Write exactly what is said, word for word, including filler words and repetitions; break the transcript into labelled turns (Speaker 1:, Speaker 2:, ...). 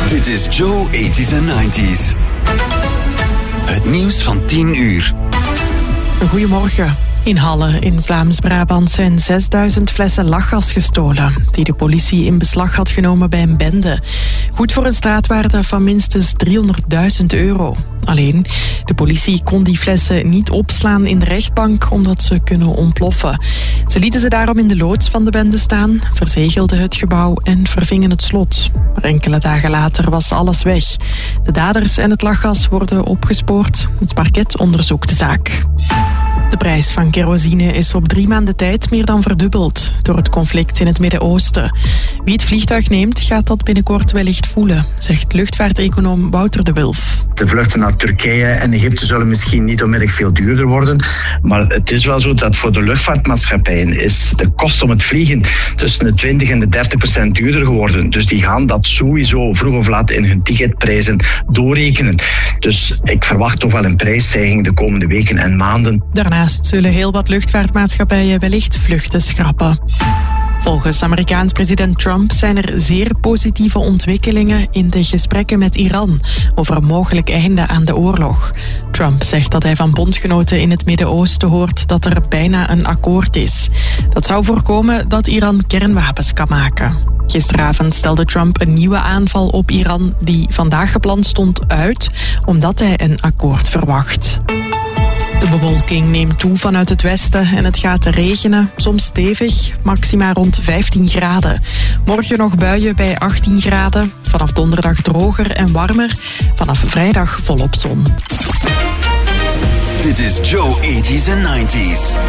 Speaker 1: Dit is Joe eighties en nineties. Het nieuws van tien uur.
Speaker 2: Goedemorgen. In Halle in Vlaams-Brabant zijn zesduizend flessen lachgas gestolen, die de politie in beslag had genomen bij een bende. Goed voor een straatwaarde van minstens driehonderdduizend euro. Alleen, de politie kon die flessen niet opslaan in de rechtbank omdat ze kunnen ontploffen. Ze lieten ze daarom in de loods van de bende staan, verzegelden het gebouw en vervingen het slot. Maar enkele dagen later was alles weg. De daders en het lachgas worden opgespoord. Het parket onderzoekt de zaak. De prijs van kerosine is op drie maanden tijd meer dan verdubbeld door het conflict in het Midden-Oosten. Wie het vliegtuig neemt, gaat dat binnenkort wellicht voelen, zegt luchtvaarteconoom Wouter de Wilf.
Speaker 3: De vluchten naar Turkije en Egypte zullen misschien niet onmiddellijk veel duurder worden, maar het is wel zo dat voor de luchtvaartmaatschappijen is de kost om het vliegen tussen de twintig en de dertig procent duurder geworden. Dus die gaan dat sowieso vroeg of laat in hun ticketprijzen doorrekenen. Dus ik verwacht toch wel een prijsstijging de komende weken en maanden.
Speaker 2: Daarnaast zullen heel wat luchtvaartmaatschappijen wellicht vluchten schrappen. Volgens Amerikaans president Trump zijn er zeer positieve ontwikkelingen in de gesprekken met Iran over een mogelijk einde aan de oorlog. Trump zegt dat hij van bondgenoten in het Midden-Oosten hoort dat er bijna een akkoord is. Dat zou voorkomen dat Iran kernwapens kan maken. Gisteravond stelde Trump een nieuwe aanval op Iran die vandaag gepland stond uit, omdat hij een akkoord verwacht. De bewolking neemt toe vanuit het westen en het gaat regenen, soms stevig, maxima rond vijftien graden. Morgen nog buien bij achttien graden, vanaf donderdag droger en warmer, vanaf vrijdag volop zon.
Speaker 1: Dit is Joe eighties en nineties.